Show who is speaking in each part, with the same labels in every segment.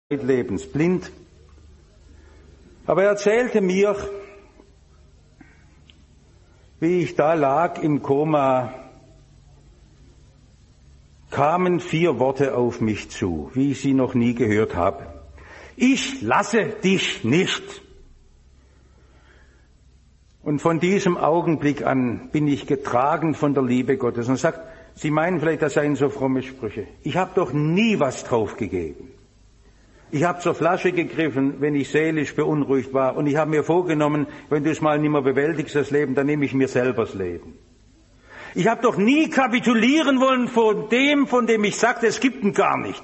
Speaker 1: Lebens blind. Aber er erzählte mir, wie ich da lag im Koma, kamen 4 Worte auf mich zu, wie ich sie noch nie gehört habe. Ich lasse dich nicht. Und von diesem Augenblick an bin ich getragen von der Liebe Gottes. Und sagt, Sie meinen vielleicht, das seien so fromme Sprüche. Ich habe doch nie was draufgegeben. Ich habe zur Flasche gegriffen, wenn ich seelisch beunruhigt war. Und ich habe mir vorgenommen, wenn du es mal nicht mehr bewältigst, das Leben, dann nehme ich mir selber das Leben. Ich habe doch nie kapitulieren wollen von dem ich sagte, es gibt ihn gar nicht.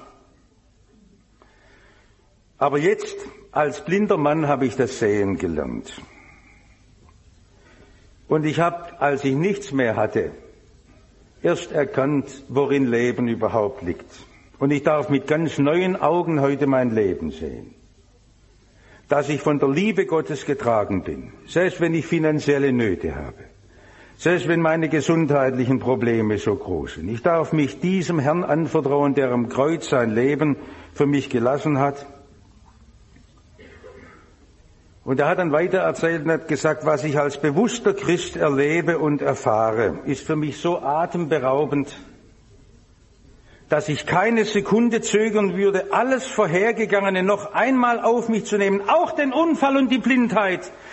Speaker 1: Aber jetzt, als blinder Mann, habe ich das Sehen gelernt. Und ich habe, als ich nichts mehr hatte, erst erkannt, worin Leben überhaupt liegt. Und ich darf mit ganz neuen Augen heute mein Leben sehen. Dass ich von der Liebe Gottes getragen bin, selbst wenn ich finanzielle Nöte habe, selbst wenn meine gesundheitlichen Probleme so groß sind. Ich darf mich diesem Herrn anvertrauen, der am Kreuz sein Leben für mich gelassen hat. Und er hat dann weiter erzählt und hat gesagt, was ich als bewusster Christ erlebe und erfahre, ist für mich so atemberaubend, dass ich keine Sekunde zögern würde, alles Vorhergegangene noch einmal auf mich zu nehmen, auch den Unfall und die Blindheit,